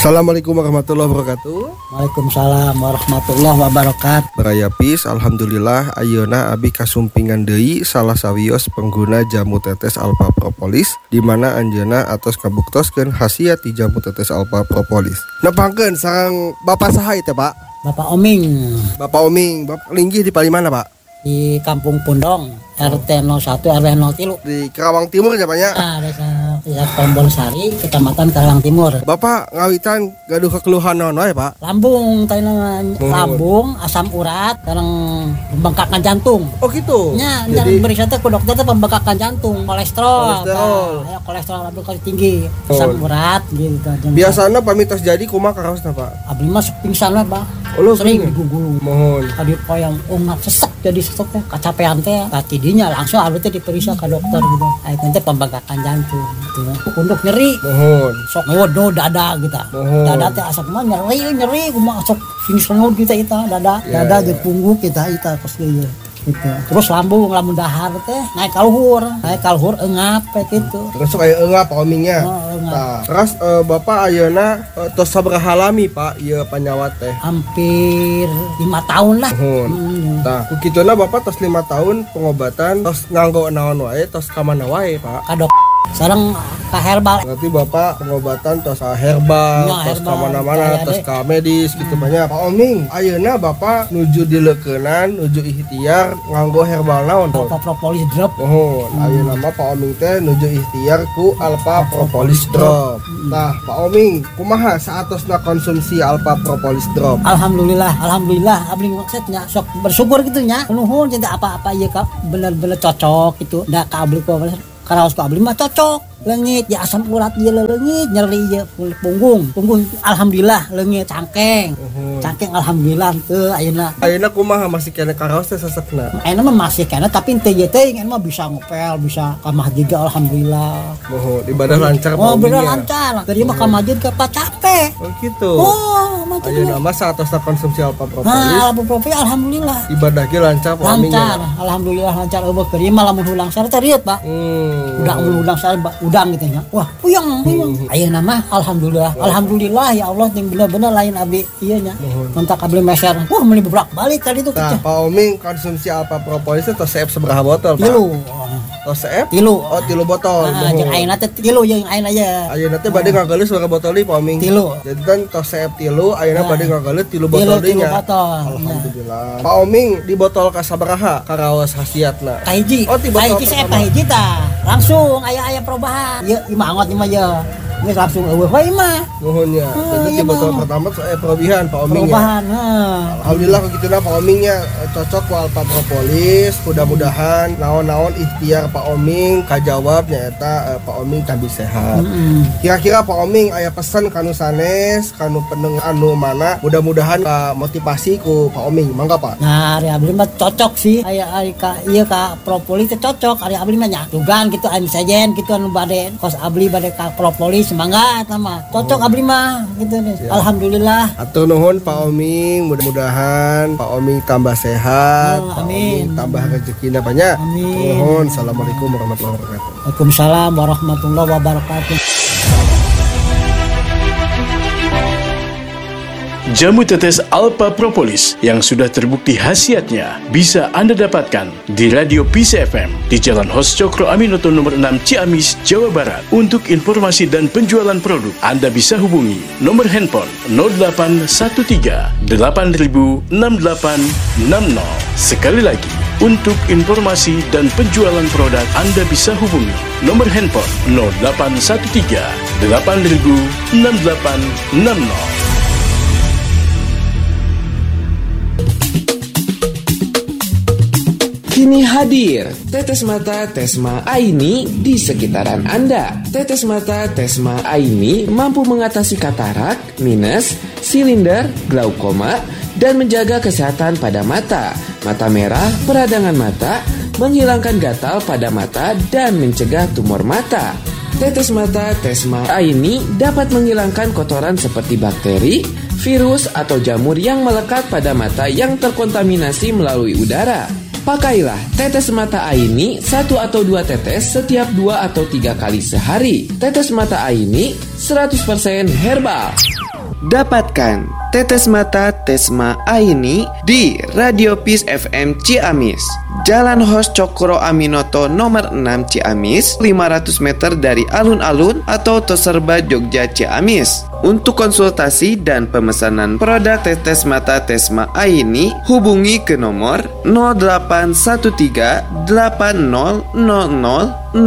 Assalamualaikum warahmatullahi wabarakatuh. Waalaikumsalam warahmatullahi wabarakatuh. Baraya Pis, alhamdulillah ayeuna abi kasumpingan deui salah sawios pengguna jamu tetes alpha propolis di mana anjeunna atos kabuktoskeun khasiat ti jamu tetes alpha propolis. Nepangkeun sareng Bapak saha teh, Pak? Bapak Oming Bapak Oming, Bapak linggih di palimana, Pak? di Kampung Pundong, RT 01 RW 03. Di Karawang Timur ya, Pak ya? Desa Tombol Sari, Kecamatan Karawang Timur. Bapak ngawitan gaduh kekeluhan naon wae, Pak? Lambung, lambung, asam urat, sareng pembengkakan jantung. Oh gitu. Nya, Jadi berita teh ku dokter teh pembengkakan jantung, kolesterol. Kolesterol. Kolesterol abdi kali tinggi, asam urat gitu. biasana pamitos jadi kumaha karaosna, Pak? Abdi mah pingsan we, Pak. Oh, Sering pingsan. digugulu. Mohon. Tadi poyang ungap sesek jadi sesek teh kacapean teh tidinya langsung abdi teh diperiksa ke dokter gitu. Ayeuna teh pembengkakan jantung gitu. Punduk nyeri. Mohon. Sok ngewodo dada gitu. Mohon. Dada teh asap mah nyeri kumaha sok sing sengot kita dada. Ya, Dada ya. jeung punggung kita kos ieu. Gitu. Terus lambung dahar teh naik ka luhur eungap gitu. Terus kayak enggak Pak Omingnya. Eungap. Nah, terus Bapak ayeuna tos sabaraha lami Pak ieu panyawat teh? Hampir 5 tahun lah. Mohon. Nah, ku kituna Bapak tos 5 tahun pengobatan tos nganggo naon wae tos ka mana wae Pak? Kadok sareng ka herbal. Berarti Bapak pengobatan tos herbal, Ya, tos ka herbal, mana-mana, kayak tos deh. ka medis gitu banyak. Pak Oming, ayeuna Bapak nuju dileukeunnan, nuju ikhtiar nganggo herbal naon tuh? Alpha Propolis Drop. Mohon, ayeuna mah Pak Oming teh nuju ikhtiar ku Alpha Propolis Drop. Nah, Pak Oming, kumaha saatosna konsumsi Alpha Propolis Drop? Alhamdulillah abdi maksudnya sok bersyukur gitu nya. Nuhun jadi apa-apa ieu ka bener-bener cocok gitu. Da ka abdi ku karaos ku abdi mah cocok. Leungit ya asam urat ieu leungit, nyeri ieu punggung alhamdulillah leungit cangkeng. Cangkeng alhamdulillah teu ayeuna. Ayeuna kumaha masih kena karaos teh sesekna? Ayeuna mah masih kena tapi teu ieu teh mah bisa ngepel, bisa ka masjid alhamdulillah. Mohon ibadah lancar Pak Oh, bener Omingnya. lancar. Tadi mah ka masjid ke capek. Oh gitu. Oh, mah teu. Ayeuna mah saatosna konsumsi Alpha Propolis Nah, Alpha Propolis alhamdulillah. ibadah ge lancar Pak Omingnya. Lancar, alhamdulillah lancar. Eueuh keur ieu mah lamun hulang sare teh riet, Pak. Udang sare udang gitu nya. Wah, puyeng. Ayeuna mah alhamdulillah ya Allah yang bener-bener lain abdi ieu nya. Mentak abdi meser. Wah, meuli bolak-balik tadi tuh Nah, keceh. Pak Oming konsumsi Alpha Propolis itu tos seep sabaraha botol, Pak? Tilu. Tos seep? Tilu. Oh, 3 botol. Ah, jeung ayeuna teh tilu jeung ayeuna ya. Ayeuna teh bade ngageuleus berapa botol deui Pak Oming? 3. Jadi kan tos seep 3, ayeuna bade ngageuleus 3 botol deui nya. botol. Alhamdulillah. Pak Oming di botol ka sabaraha karaos khasiatna? Kahiji. Oh, di botol Kahiji saya pertama. kahiji tah. Langsung aya perubahan. Ieu imah angot imah ya. Geus langsung eueuh we imah. Nuhun ya. Jadi di iya, botol Bang. pertama perubahan Pak Oming ya. Perubahan. Alhamdulillah kok kituna Pak Omingnya cocok ku Alpha Propolis. Mudah-mudahan naon-naon ikhtiar Pak Oming kajawab nyaeta Pak Oming tambah sehat. Kira-kira Pak Oming aya pesan kanu sanes, kanu pendengar anu mana mudah-mudahan motivasi ku Pak Oming. Mangga Pak. Nah, ari abdi mah cocok sih. Aya ari ka ieu ka propolis teh cocok. Ari abdi mah nya dugan gitu anu sajen gitu anu bade kos abdi bade ka propolis mangga eta mah. Cocok abdi mah gitu deh. Alhamdulillah. Atur nuhun Pak Oming, mudah-mudahan Pak Oming tambah sehat, Pak amin. Oming tambah rezekina banyak. Amin. Nuhun. Assalamualaikum warahmatullahi wabarakatuh. Waalaikumsalam warahmatullahi wabarakatuh. Jamu tetes Alpha Propolis yang sudah terbukti khasiatnya bisa Anda dapatkan di Radio Peace FM di Jalan Hos Cokro Aminoto nomor 6 Ciamis, Jawa Barat. Untuk informasi dan penjualan produk, Anda bisa hubungi nomor handphone 0813 8000 6860. Sekali lagi, untuk informasi dan penjualan produk, Anda bisa hubungi nomor handphone 0813 8000 6860. Kini hadir Tetes Mata Tesma Aini di sekitaran Anda. Tetes Mata Tesma Aini mampu mengatasi katarak, minus, silinder, glaukoma, dan menjaga kesehatan pada mata, mata merah, peradangan mata, menghilangkan gatal pada mata, dan mencegah tumor mata. Tetes Mata Tesma Aini dapat menghilangkan kotoran seperti bakteri, virus, atau jamur yang melekat pada mata yang terkontaminasi melalui udara. Pakailah tetes mata Aini 1 atau 2 tetes setiap 2 atau 3 kali sehari. Tetes mata Aini 100% herbal. Dapatkan Tetes Mata Tesma Aini di Radio Peace FM Ciamis, Jalan Hos Cokro Aminoto nomor 6 Ciamis, 500 meter dari alun-alun atau Toserba Jogja Ciamis. Untuk konsultasi dan pemesanan produk Tetes Mata Tesma Aini, hubungi ke nomor 0813 8000 6860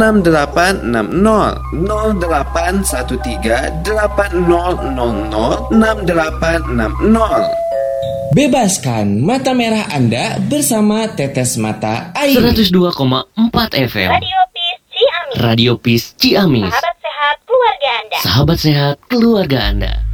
0813 8000 6860. Bebaskan mata merah Anda bersama Tetes Mata Aini. 102,4 FM Radio Peace Ciamis. Radio Peace Ciamis. Sahabat sehat keluarga Anda. Sahabat sehat keluarga Anda.